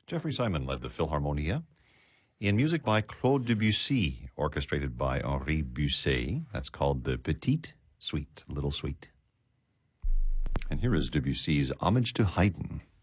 Jeffrey Simon led the Philharmonia in music by Claude Debussy, orchestrated by Henri Busset. That's called the Petite Suite, Little Suite. And here is Debussy's Homage to Haydn.